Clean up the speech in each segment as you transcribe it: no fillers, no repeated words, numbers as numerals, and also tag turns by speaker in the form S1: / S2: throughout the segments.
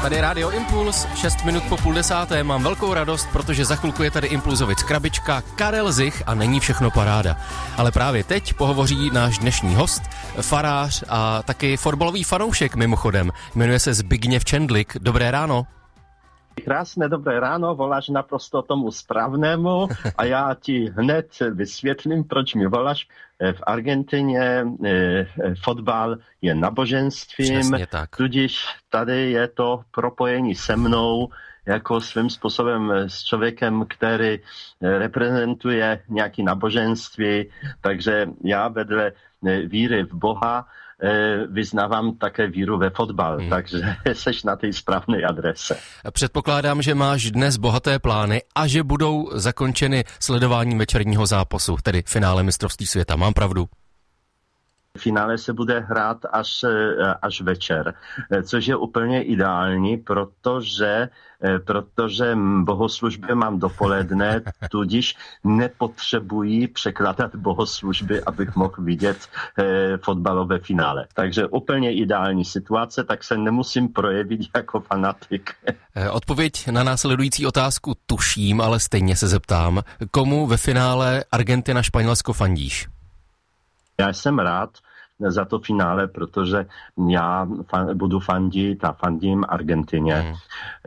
S1: Tady je Rádio Impuls, 6 minut po 9:30. Mám velkou radost, protože za chvilku je tady Impulzovic Krabička, Karel Zich a není všechno paráda. Ale právě teď pohovoří náš dnešní host, farář a taky fotbalový fanoušek mimochodem. Jmenuje se Zbigněv Čendlik. Dobré ráno.
S2: Krásné dobré ráno, voláš naprosto tomu správnému a já ti hned vysvětlím, proč mi voláš. V Argentině fotbal je náboženstvím, tudíž tady je to propojení se mnou jako svým způsobem s člověkem, který reprezentuje nějaké náboženství, takže já vedle víry v Boha vyznávám také víru ve fotbal, takže seš na té správné adrese.
S1: Předpokládám, že máš dnes bohaté plány a že budou zakončeny sledováním večerního zápasu, tedy finále mistrovství světa. Mám pravdu?
S2: Finále se bude hrát až večer, což je úplně ideální, protože bohoslužby mám dopoledne, tudíž nepotřebuji překládat bohoslužby, abych mohl vidět fotbalové finále. Takže úplně ideální situace, tak se nemusím projevit jako fanatik.
S1: Odpověď na následující otázku tuším, ale stejně se zeptám. Komu ve finále Argentina-Španělsko fandíš?
S2: Já jsem rád za to finále, protože já budu fandit a fandím Argentině.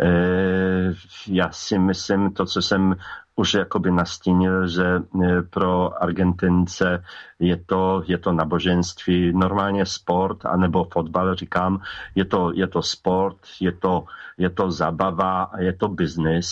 S2: Já si myslím, to, co jsem už jakoby nastínil, že pro Argentince je to náboženství, normálně sport, anebo fotbal, říkám, je to sport, je to zábava a je to biznis,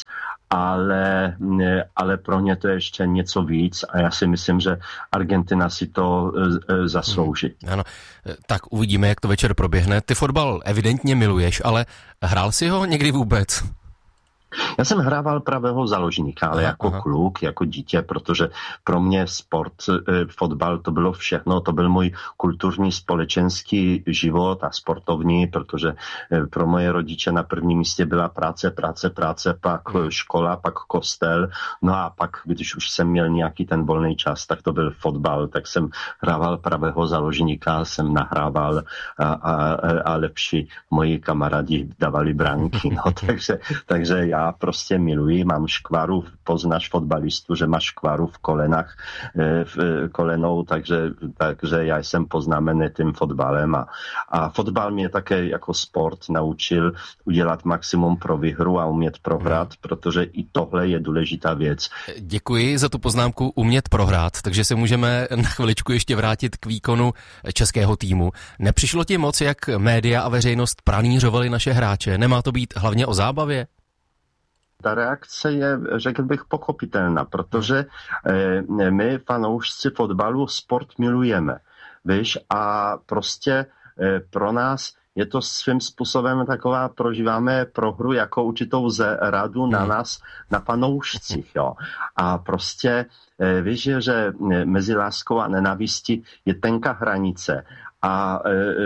S2: ale pro ně to je ještě něco víc a já si myslím, že Argentina si to zaslouží.
S1: Ano, tak uvidíme, jak to večer proběhne. Ty fotbal evidentně miluješ, ale hrál jsi ho někdy vůbec?
S2: Já jsem hrával pravého záložníka, ale jako kluk, jako dítě, protože pro mě sport, fotbal, to bylo všechno, to byl můj kulturní společenský život a sportovní, protože pro moje rodiče na prvním místě byla práce, pak škola, pak kostel, no a pak, když už jsem měl nějaký ten volný čas, tak to byl fotbal, tak jsem hrával pravého záložníka, jsem nahrával a lepší moji kamarádi dávali branky, no, takže já prostě miluji, mám škvaru, poznáš fotbalistu, že má škvaru v kolenou, takže já jsem poznámený tím fotbalem a fotbal mě také jako sport naučil udělat maximum pro výhru a umět prohrát, protože i tohle je důležitá věc.
S1: Děkuji za tu poznámku umět prohrát, takže se můžeme na chviličku ještě vrátit k výkonu českého týmu. Nepřišlo ti moc, jak média a veřejnost pranířovali naše hráče? Nemá to být hlavně o zábavě?
S2: Ta reakce je, řekl bych, pochopitelná, protože my fanoušci fotbalu sport milujeme, víš, a prostě pro nás je to svým způsobem taková, prožíváme prohru jako určitou zradu na nás, na fanoušcích, jo. A prostě víš, že mezi láskou a nenávistí je tenká hranice a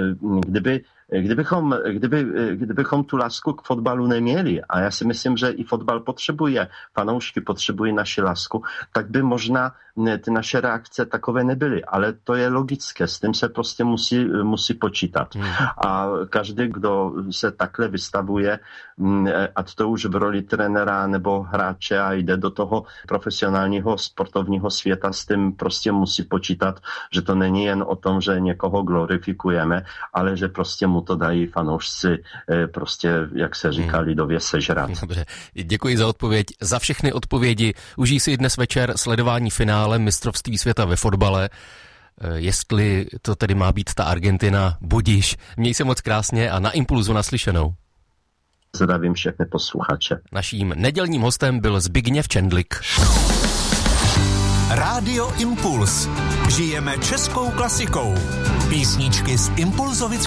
S2: kdybychom tu lásku k fotbalu neměli, a já si myslím, že i fotbal potřebuje, fanoušky potřebují naši lásku, tak by možná ty naše reakce takové nebyly. Ale to je logické, s tím se prostě musí počítat. A každý, kdo se takhle vystavuje, ať to už v roli trenéra nebo hráče a jde do toho profesionálního sportovního světa, s tím prostě musí počítat, že to není jen o tom, že někoho glorifikujeme, ale že prostě mu to dají fanoušci prostě, jak se říká lidově, sežrat.
S1: Dobře, děkuji za odpověď. Za všechny odpovědi. Užij si dnes večer sledování finále mistrovství světa ve fotbale. Jestli to tedy má být ta Argentina, budiš. Měj se moc krásně a na Impulzu naslyšenou.
S2: Zdravím všechny posluchače.
S1: Naším nedělním hostem byl Zbigněv Čendlik.
S3: Rádio Impuls. Žijeme českou klasikou. Písničky z Impulzovic